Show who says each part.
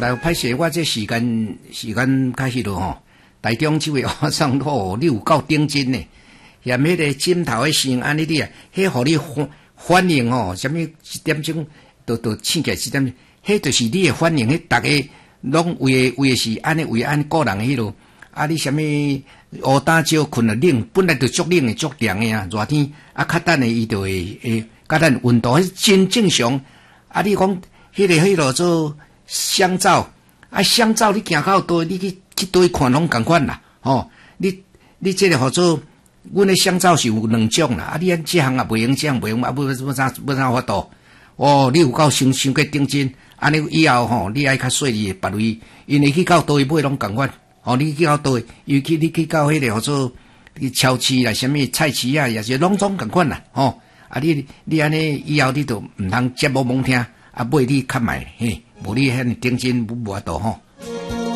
Speaker 1: 来拍摄我这时间开始咯吼，台中这位学生吼，你有够顶真呢，嫌迄个枕头的声安尼滴啊，迄互你反应吼，什么一点钟都醒起来一点，迄就是你的反应，迄大家拢为是安尼为安个人迄落，啊你什么乌打招困了冷，本来就足冷的足凉的啊，热天啊较等的伊就会甲咱温度迄真正常，啊你讲迄落做香皂，啊香皂你行到倒，你去倒看拢共款啦，吼，你这个号做，阮的香皂是有两种啦，啊你按这项也袂用，这项袂用，啊要啥法度？哦，你有够伤过顶真，安尼以后吼，你爱较细腻的别位，因为去到倒位买拢共款，吼，你去到倒位，尤其你去到迄个号做超市啦，什么菜市啊，也是拢总共款啦，吼，啊你安尼以后你就毋通接无罔听，啊买你较卖，嘿，无你遐尼顶真无法度吼。